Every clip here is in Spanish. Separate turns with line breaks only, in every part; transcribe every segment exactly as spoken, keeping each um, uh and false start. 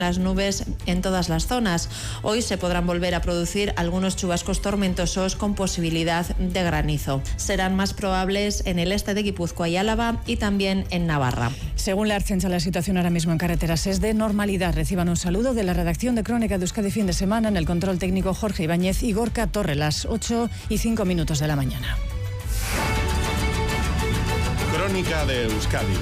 las nubes en todas las zonas. Hoy se podrán volver a producir algunos chubascos tormentosos con posibilidad de granizo. Serán más probables en el este de Guipúzcoa y Álava y también en Navarra.
Según la Ertzaintza, la situación ahora mismo en carreteras es de normalidad. Reciban un saludo de la redacción de Crónica de Euskadi fin de semana. En el control técnico Jorge Ibáñez y Gorka Torre, las ocho y cinco minutos de la mañana.
Crónica de Euskadi.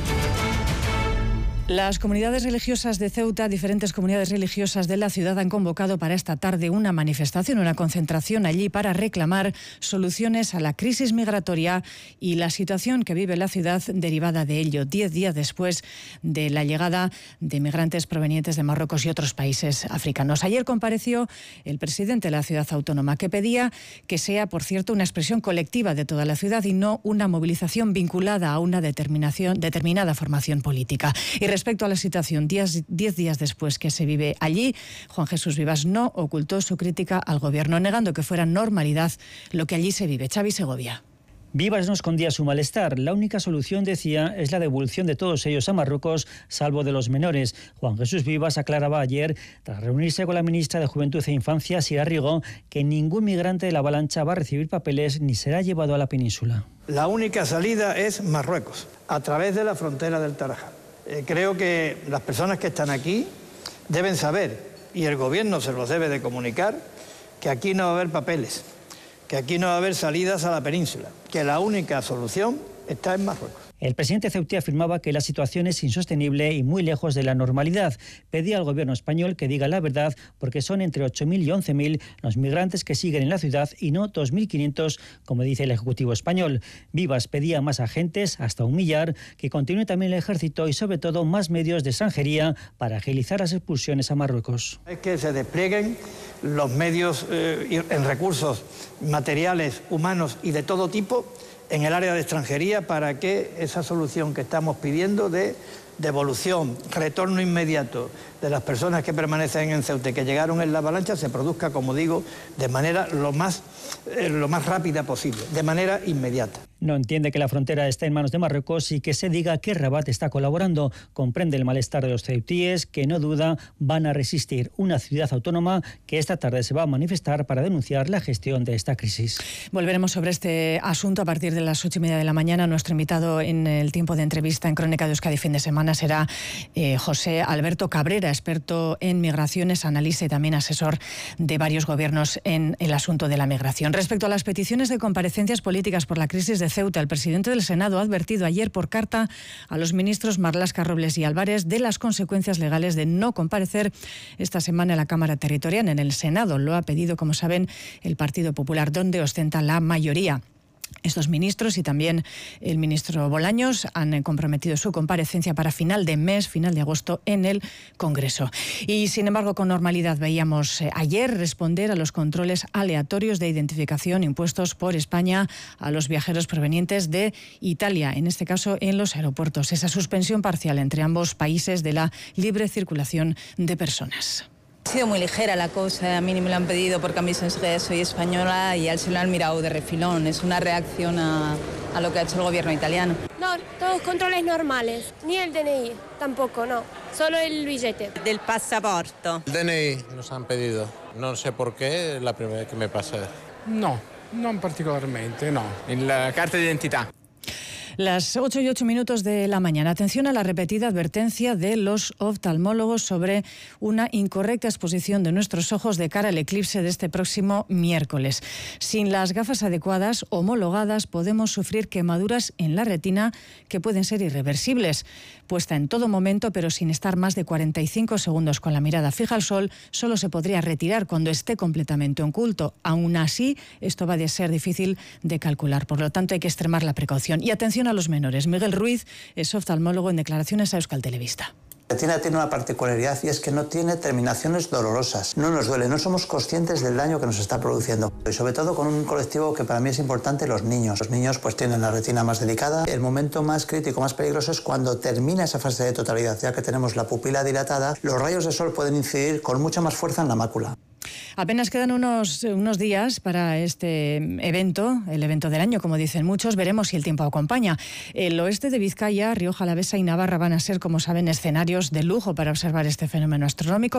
Las comunidades religiosas de Ceuta, diferentes comunidades religiosas de la ciudad han convocado para esta tarde una manifestación, una concentración allí para reclamar soluciones a la crisis migratoria y la situación que vive la ciudad derivada de ello, diez días después de la llegada de migrantes provenientes de Marruecos y otros países africanos. Ayer compareció el presidente de la ciudad autónoma, que pedía que sea, por cierto, una expresión colectiva de toda la ciudad y no una movilización vinculada a una determinación, determinada formación política. Y respecto a la situación diez, diez días después que se vive allí, Juan Jesús Vivas no ocultó su crítica al gobierno, negando que fuera normalidad lo que allí se vive. Xavi Segovia.
Vivas no escondía su malestar. La única solución, decía, es la devolución de todos ellos a Marruecos, salvo de los menores. Juan Jesús Vivas aclaraba ayer, tras reunirse con la ministra de Juventud e Infancia, Sira Rigo, que ningún migrante de la avalancha va a recibir papeles ni será llevado a la península.
La única salida es Marruecos, a través de la frontera del Tarajal. Eh, creo que las personas que están aquí deben saber, y el gobierno se los debe de comunicar, que aquí no va a haber papeles, que aquí no va a haber salidas a la península, que la única solución está en Marruecos.
El presidente ceutí afirmaba que la situación es insostenible y muy lejos de la normalidad. Pedía al gobierno español que diga la verdad, porque son entre ocho mil y once mil los migrantes que siguen en la ciudad y no dos mil quinientos, como dice el Ejecutivo español. Vivas pedía más agentes, hasta un millar, que continúe también el ejército y sobre todo más medios de extranjería para agilizar las expulsiones a Marruecos.
Es que se desplieguen los medios eh, en recursos materiales, humanos y de todo tipo en el área de extranjería para que esa solución que estamos pidiendo de devolución, retorno inmediato de las personas que permanecen en Ceuta y que llegaron en la avalancha se produzca, como digo, de manera lo más, eh, lo más rápida posible, de manera inmediata.
No entiende que la frontera está en manos de Marruecos y que se diga que Rabat está colaborando. Comprende el malestar de los ceutíes, que no duda van a resistir. Una ciudad autónoma que esta tarde se va a manifestar para denunciar la gestión de esta crisis.
Volveremos sobre este asunto a partir de las ocho y media de la mañana. Nuestro invitado en el tiempo de entrevista en Crónica de Euskadi fin de semana será eh, José Alberto Cabrera, experto en migraciones, analista y también asesor de varios gobiernos en el asunto de la migración. Respecto a las peticiones de comparecencias políticas por la crisis de Ceuta, el presidente del Senado ha advertido ayer por carta a los ministros Marlaska, Robles y Álvarez de las consecuencias legales de no comparecer esta semana en la Cámara Territorial. En el Senado lo ha pedido, como saben, el Partido Popular, donde ostenta la mayoría. Estos ministros y también el ministro Bolaños han comprometido su comparecencia para final de mes, final de agosto, en el Congreso. Y, sin embargo, con normalidad veíamos ayer responder a los controles aleatorios de identificación impuestos por España a los viajeros provenientes de Italia, en este caso en los aeropuertos. Esa suspensión parcial entre ambos países de la libre circulación de personas.
Ha sido muy ligera la cosa, a mí ni me lo han pedido porque a mí se soy española y a él se lo han mirado de refilón. Es una reacción a, a lo que ha hecho el gobierno italiano.
No, todos controles normales, ni el D N I tampoco, no, solo el billete.
Del pasaporte.
El D N I nos han pedido, no sé por qué, es la primera vez que me pasa.
No, non particolarmente, no, la carta de identidad.
Las ocho y ocho minutos de la mañana. Atención a la repetida advertencia de los oftalmólogos sobre una incorrecta exposición de nuestros ojos de cara al eclipse de este próximo miércoles. Sin las gafas adecuadas, homologadas, podemos sufrir quemaduras en la retina que pueden ser irreversibles. Puesta en todo momento, pero sin estar más de cuarenta y cinco segundos con la mirada fija al sol, solo se podría retirar cuando esté completamente oculto. Aún así, esto va a ser difícil de calcular. Por lo tanto, hay que extremar la precaución. Y atención a los menores. Miguel Ruiz es oftalmólogo en declaraciones a Euskal Telebista.
La retina tiene una particularidad y es que no tiene terminaciones dolorosas. No nos duele, no somos conscientes del daño que nos está produciendo. Y sobre todo con un colectivo que para mí es importante, los niños. Los niños pues tienen la retina más delicada. El momento más crítico, más peligroso es cuando termina esa fase de totalidad. Ya que tenemos la pupila dilatada, los rayos de sol pueden incidir con mucha más fuerza en la mácula.
Apenas quedan unos, unos días para este evento, el evento del año, como dicen muchos. Veremos si el tiempo acompaña. El oeste de Vizcaya, Rioja Alavesa y Navarra van a ser, como saben, escenarios de lujo para observar este fenómeno astronómico.